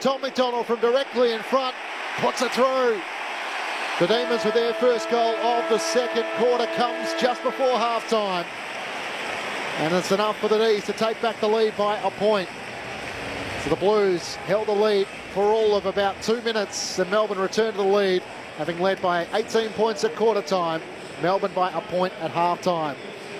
Tom McDonald from directly in front puts it through. The Demons with their first goal of the second quarter comes just before half-time. And it's enough for the D's to take back the lead by a point. So the Blues held the lead for all of about 2 minutes, and Melbourne returned to the lead, having led by 18 points at quarter time. Melbourne by a point at half-time.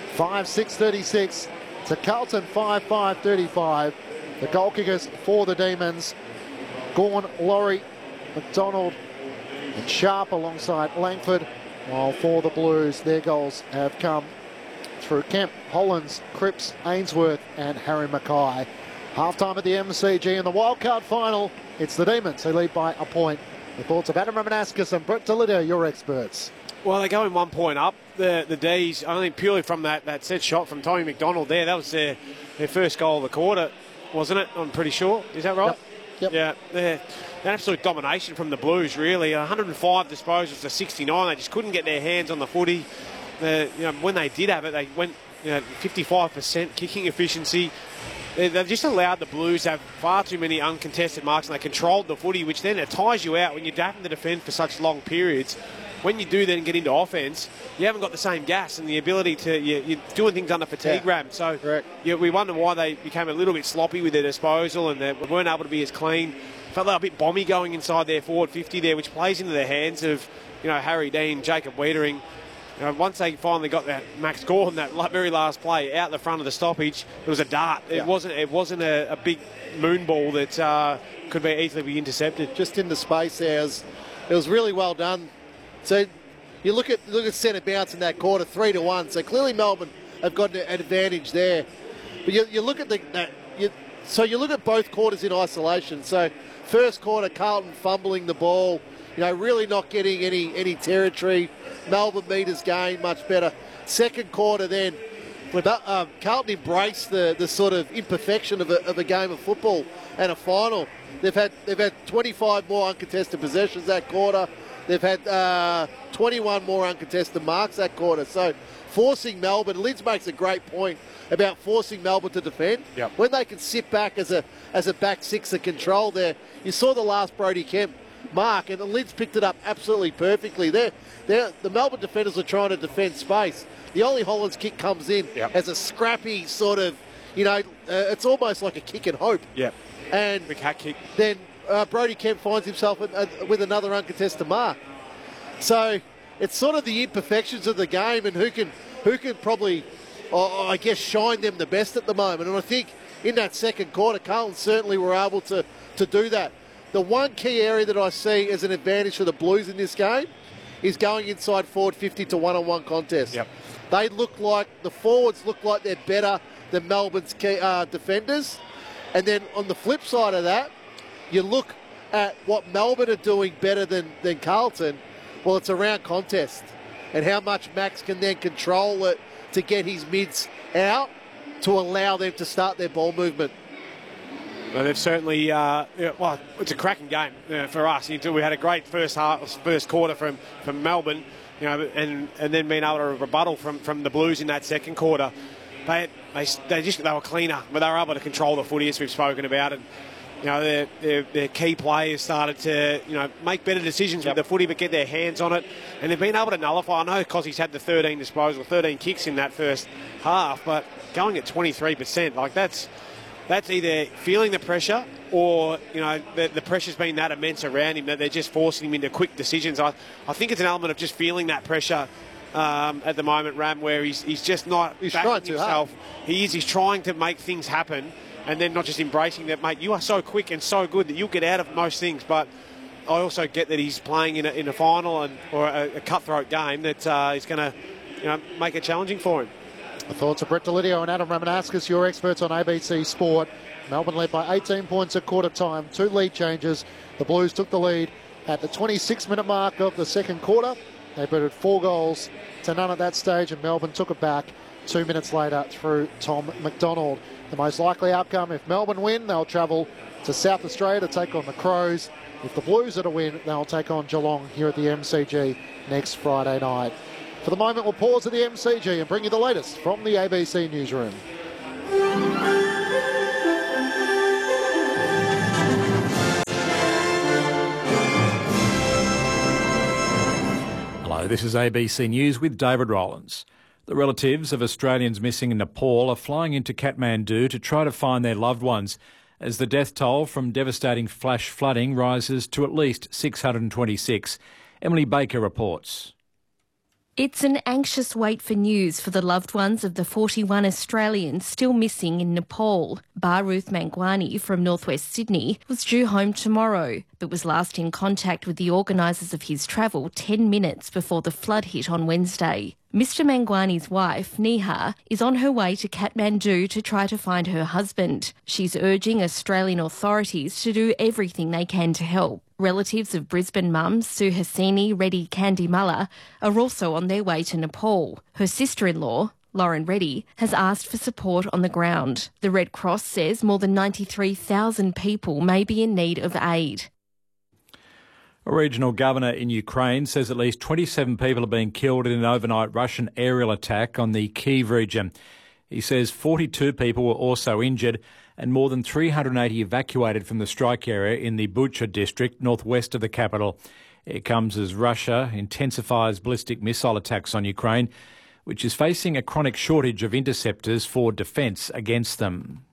5-6-36 to Carlton 5-5-35. The goal kickers for the Demons: Gawn, Laurie, McDonald and Sharp alongside Langford, while for the Blues their goals have come through Kemp, Hollands, Cripps, Ainsworth and Harry Mackay. Half-time at the MCG in the wildcard final. It's the Demons who lead by a point. The thoughts of Adam Romanascus and Brett Delidio, your experts. Well, they're going 1 point up. The D's, I think purely from that set shot from Tommy McDonald there. That was their first goal of the quarter, wasn't it? I'm pretty sure. Is that right? Yep. Yeah, they're absolute domination from the Blues, really. 105 disposals to 69. They just couldn't get their hands on the footy. When they did have it, they went 55% kicking efficiency. They've just allowed the Blues to have far too many uncontested marks, and they controlled the footy, which then it tires you out when you're having to defend for such long periods. When you do then get into offence, you haven't got the same gas and the ability to, you're doing things under fatigue, Ram. So we wonder why they became a little bit sloppy with their disposal and they weren't able to be as clean. Felt like a bit bomby going inside their forward 50 there, which plays into the hands of, Harry Dean, Jacob Wiedering. Once they finally got that Max Gawn, that very last play out the front of the stoppage, it was a dart. It wasn't a big moon ball that could easily be intercepted. Just into space there. It was really well done. So you look at centre bounce in that quarter, 3-1. So clearly Melbourne have got an advantage there. But you look at you look at both quarters in isolation. So first quarter, Carlton fumbling the ball, really not getting any territory. Melbourne meters gained much better. Second quarter, then Carlton embraced the sort of imperfection of a game of football and a final. They've had 25 more uncontested possessions that quarter. They've had 21 more uncontested marks that quarter. So forcing Melbourne, Lids makes a great point about forcing Melbourne to defend. Yep. When they can sit back as a back six of control there. You saw the last Brody Kemp mark, and the Lids picked it up absolutely perfectly. The Melbourne defenders are trying to defend space. The Ollie Hollands kick comes in as a scrappy sort of, it's almost like a kick and hope. Yeah. And big hat kick. Then Brody Kemp finds himself with another uncontested mark. So it's sort of the imperfections of the game and who can probably, I guess, shine them the best at the moment. And I think in that second quarter, Carlton certainly were able to do that. The one key area that I see as an advantage for the Blues in this game is going inside forward 50 to one-on-one contest. Yep. The forwards look like they're better than Melbourne's defenders. And then on the flip side of that, you look at what Melbourne are doing better than Carlton. Well, it's around contest and how much Max can then control it to get his mids out to allow them to start their ball movement. Well, they've certainly, it's a cracking game for us. We had a great first quarter from Melbourne, and then being able to rebuttal from the Blues in that second quarter. They were cleaner, but they were able to control the footy as we've spoken about, and their key players started to make better decisions with the footy, but get their hands on it, and they've been able to nullify. I know Cossey's had the 13 kicks in that first half, but going at 23%, like that's either feeling the pressure or the pressure's been that immense around him that they're just forcing him into quick decisions. I think it's an element of just feeling that pressure at the moment, Ram, where he's just not backing himself. He's trying to make things happen and then not just embracing that, mate, you are so quick and so good that you'll get out of most things. But I also get that he's playing in a final or a cutthroat game that is going to make it challenging for him. The thoughts of Brett Delidio and Adam Romanascus, your experts on ABC Sport. Melbourne led by 18 points at quarter time, 2 lead changes. The Blues took the lead at the 26-minute mark of the second quarter. They booted 4 goals to none at that stage, and Melbourne took it back 2 minutes later through Tom McDonald. The most likely outcome, if Melbourne win, they'll travel to South Australia to take on the Crows. If the Blues are to win, they'll take on Geelong here at the MCG next Friday night. For the moment, we'll pause at the MCG and bring you the latest from the ABC newsroom. Hello, this is ABC News with David Rowlands. The relatives of Australians missing in Nepal are flying into Kathmandu to try to find their loved ones as the death toll from devastating flash flooding rises to at least 626. Emily Baker reports. It's an anxious wait for news for the loved ones of the 41 Australians still missing in Nepal. Baruth Mangwani from northwest Sydney was due home tomorrow, but was last in contact with the organisers of his travel 10 minutes before the flood hit on Wednesday. Mr Mangwani's wife, Neha, is on her way to Kathmandu to try to find her husband. She's urging Australian authorities to do everything they can to help. Relatives of Brisbane mums Suhasini Reddy Kandimalla are also on their way to Nepal. Her sister-in-law, Lauren Reddy, has asked for support on the ground. The Red Cross says more than 93,000 people may be in need of aid. A regional governor in Ukraine says at least 27 people are being killed in an overnight Russian aerial attack on the Kyiv region. He says 42 people were also injured and more than 380 evacuated from the strike area in the Bucha district northwest of the capital. It comes as Russia intensifies ballistic missile attacks on Ukraine, which is facing a chronic shortage of interceptors for defence against them.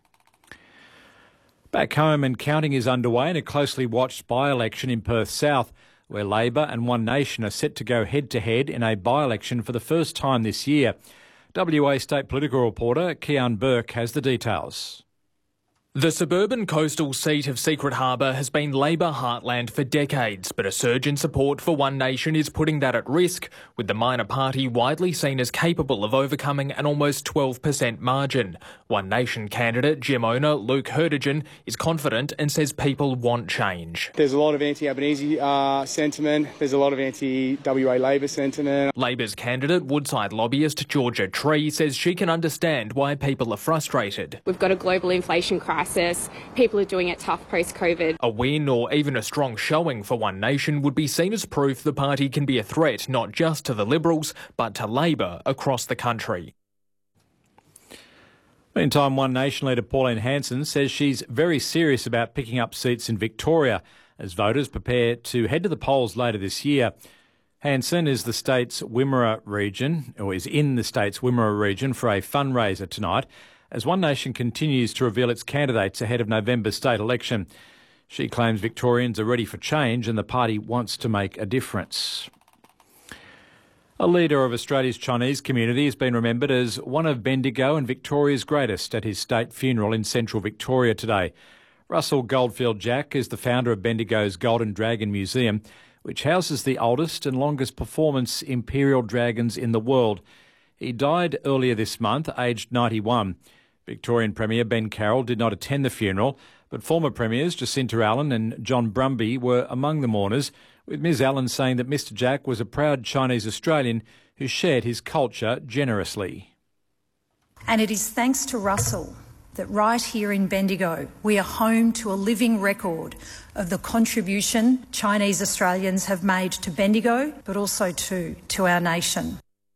Back home, and counting is underway in a closely watched by-election in Perth South, where Labor and One Nation are set to go head-to-head in a by-election for the first time this year. WA State political reporter Kean Burke has the details. The suburban coastal seat of Secret Harbour has been Labor heartland for decades, but a surge in support for One Nation is putting that at risk, with the minor party widely seen as capable of overcoming an almost 12% margin. One Nation candidate Gem owner Luke Hurtigan is confident and says people want change. There's a lot of anti-Albanese sentiment. There's a lot of anti-WA Labor sentiment. Labor's candidate, Woodside lobbyist Georgia Tree, says she can understand why people are frustrated. We've got a global inflation crisis. People are doing it tough post-COVID. A win or even a strong showing for One Nation would be seen as proof the party can be a threat not just to the Liberals but to Labor across the country. Meantime, One Nation leader Pauline Hanson says she's very serious about picking up seats in Victoria as voters prepare to head to the polls later this year. Hanson is the state's Wimmera region, or is in the state's Wimmera region for a fundraiser tonight, as One Nation continues to reveal its candidates ahead of November's state election. She claims Victorians are ready for change and the party wants to make a difference. A leader of Australia's Chinese community has been remembered as one of Bendigo and Victoria's greatest at his state funeral in central Victoria today. Russell Goldfield Jack is the founder of Bendigo's Golden Dragon Museum, which houses the oldest and longest performance imperial dragons in the world. He died earlier this month, aged 91. Victorian Premier Ben Carroll did not attend the funeral, but former Premiers Jacinta Allen and John Brumby were among the mourners, with Ms Allen saying that Mr Jack was a proud Chinese Australian who shared his culture generously. And it is thanks to Russell that right here in Bendigo we are home to a living record of the contribution Chinese Australians have made to Bendigo, but also to our nation.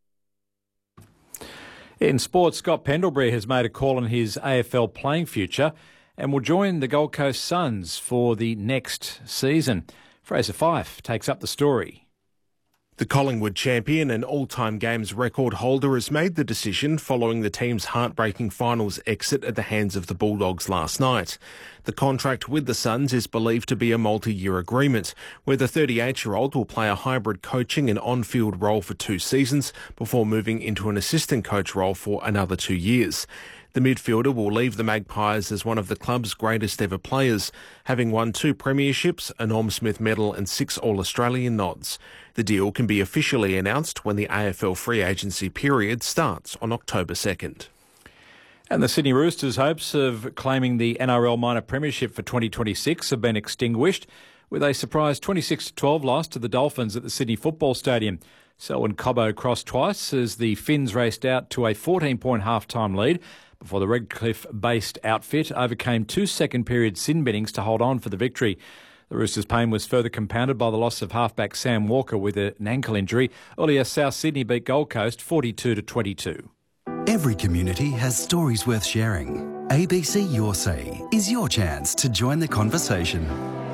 In sports, Scott Pendlebury has made a call on his AFL playing future and will join the Gold Coast Suns for the next season. Fraser Fife takes up the story. The Collingwood champion and all-time games record holder has made the decision following the team's heartbreaking finals exit at the hands of the Bulldogs last night. The contract with the Suns is believed to be a multi-year agreement, where the 38-year-old will play a hybrid coaching and on-field role for 2 seasons before moving into an assistant coach role for another 2 years. The midfielder will leave the Magpies as one of the club's greatest ever players, having won 2 premierships, a Norm Smith medal and 6 All-Australian nods. The deal can be officially announced when the AFL free agency period starts on October 2nd. And the Sydney Roosters' hopes of claiming the NRL minor premiership for 2026 have been extinguished with a surprise 26-12 loss to the Dolphins at the Sydney Football Stadium. Selwyn Cobbo crossed twice as the Finns raced out to a 14-point half-time lead before the Redcliffe-based outfit overcame 2 second-period sin binnings to hold on for the victory. The Roosters' pain was further compounded by the loss of halfback Sam Walker with an ankle injury. Earlier, South Sydney beat Gold Coast 42-22. Every community has stories worth sharing. ABC Your Say is your chance to join the conversation.